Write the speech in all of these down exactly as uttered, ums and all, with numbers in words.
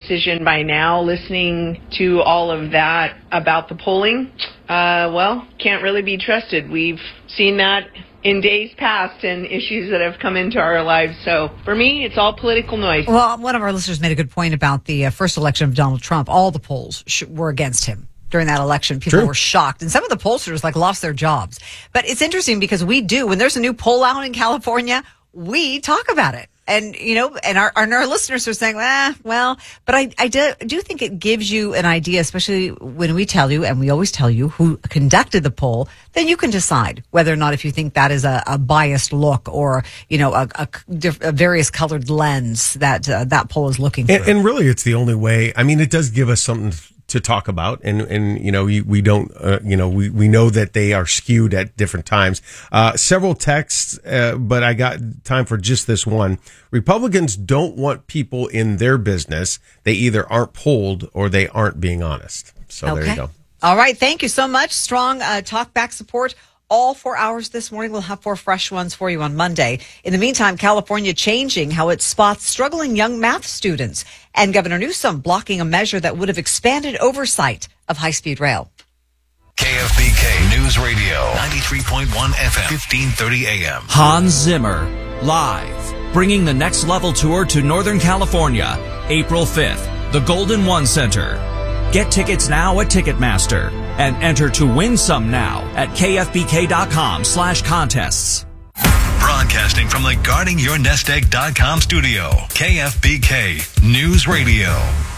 decision by now, listening to all of that about the polling, uh, well, can't really be trusted. We've seen that in days past and issues that have come into our lives. So for me, it's all political noise. Well, one of our listeners made a good point about the uh, first election of Donald Trump. All the polls sh- were against him. During that election, people True. were shocked. And some of the pollsters like lost their jobs. But it's interesting because we do, when there's a new poll out in California, we talk about it. And, you know, and our, and our listeners are saying, ah, well, but I, I do, do think it gives you an idea, especially when we tell you, and we always tell you who conducted the poll, then you can decide whether or not if you think that is a, a biased look or, you know, a, a, a various colored lens that uh, that poll is looking for. And, and really, it's the only way. I mean, it does give us something to talk about, and and you know we, we don't uh, you know we, we know that they are skewed at different times. Uh, several texts, uh, but I got time for just this one. Republicans don't want people in their business. They either aren't polled or they aren't being honest. So okay. There you go. All right, thank you so much. Strong uh, talk back support. All four hours this morning. We'll have four fresh ones for you on Monday. In the meantime, California changing how it spots struggling young math students, and Governor Newsom blocking a measure that would have expanded oversight of high-speed rail. K F B K News Radio, ninety-three point one F M, fifteen thirty A M. Hans Zimmer, live, bringing the Next Level Tour to Northern California, April fifth, the Golden One Center. Get tickets now at Ticketmaster and enter to win some now at kfbk.com slash contests. Broadcasting from the guarding your nest egg dot com studio, K F B K News Radio.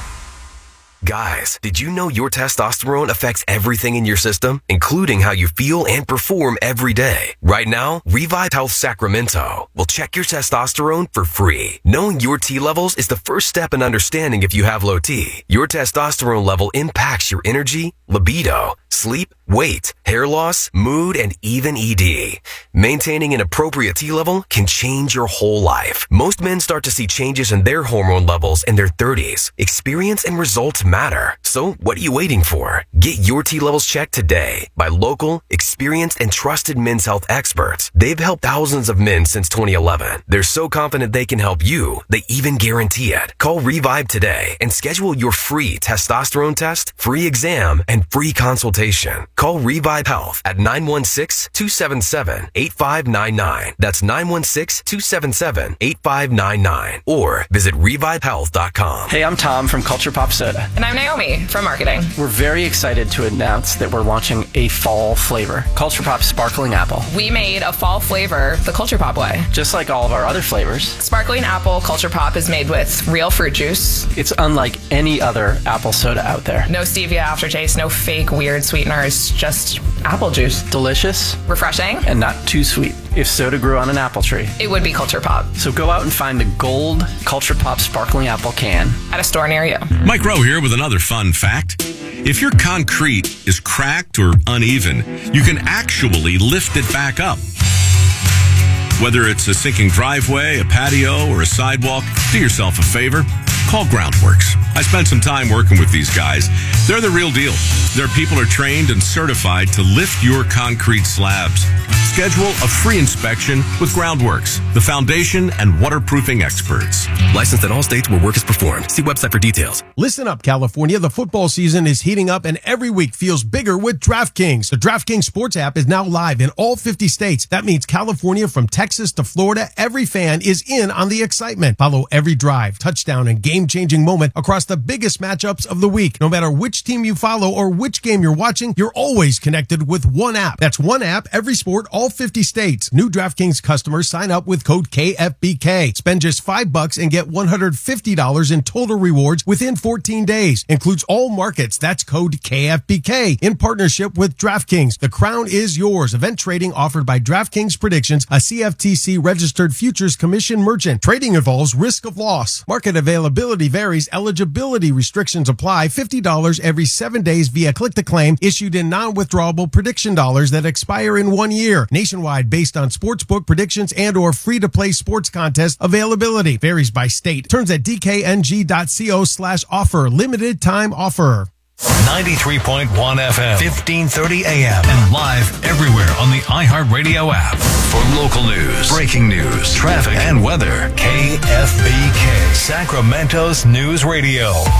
Guys, did you know your testosterone affects everything in your system, including how you feel and perform every day? Right now, Revive Health Sacramento will check your testosterone for free. Knowing your T levels is the first step in understanding if you have low T. Your testosterone level impacts your energy, libido, sleep, weight, hair loss, mood, and even E D. Maintaining an appropriate T level can change your whole life. Most men start to see changes in their hormone levels in their thirties. Experience and results matter. So what are you waiting for? Get your T levels checked today by local, experienced, and trusted men's health experts. They've helped thousands of men since twenty eleven. They're so confident they can help you, they even guarantee it. Call Revive today and schedule your free testosterone test, free exam, and free consultation. Call Revive Health at nine one six, two seven seven, eight five nine nine. That's nine one six, two seven seven, eight five nine nine. Or visit revive health dot com. Hey, I'm Tom from Culture Pop Soda. And I'm Naomi from marketing. We're very excited to announce that we're launching a fall flavor, Culture Pop Sparkling Apple. We made a fall flavor the Culture Pop way. Just like all of our other flavors. Sparkling Apple Culture Pop is made with real fruit juice. It's unlike any other apple soda out there. No stevia aftertaste, no fake weird sweeteners, just apple juice. Delicious. Refreshing. And not too sweet. If soda grew on an apple tree, it would be Culture Pop. So go out and find the gold Culture Pop Sparkling Apple can at a store near you. Mike Rowe here with another fun fact. If your concrete is cracked or uneven, you can actually lift it back up. Whether it's a sinking driveway, a patio, or a sidewalk, do yourself a favor. Call Groundworks. I spent some time working with these guys. They're the real deal. Their people are trained and certified to lift your concrete slabs. Schedule a free inspection with Groundworks, the foundation and waterproofing experts. Licensed in all states where work is performed. See website for details. Listen up, California. The football season is heating up and every week feels bigger with DraftKings. The DraftKings Sports app is now live in all fifty states. That means California, from Texas to Florida, every fan is in on the excitement. Follow every drive, touchdown, and game-changing moment across the biggest matchups of the week. No matter which team you follow or which game you're watching, you're always connected with one app. That's one app, every sport, all fifty states. New DraftKings customers sign up with code K F B K. Spend just five bucks and get one hundred fifty dollars in total rewards within fourteen days. Includes all markets. That's code K F B K in partnership with DraftKings. The crown is yours. Event trading offered by DraftKings Predictions, a C F T C registered futures commission merchant. Trading involves risk of loss. Market availability varies. Eligibility restrictions apply. fifty dollars every seven days via click-to-claim, issued in non-withdrawable prediction dollars that expire in one year. Nationwide, based on sportsbook predictions and or free-to-play sports contest availability. Varies by state. Terms at dkng.co slash offer. Limited time offer. ninety-three point one F M, fifteen thirty A M, and live everywhere on the iHeartRadio app. For local news, breaking news, traffic, and weather, K F B K, Sacramento's News Radio.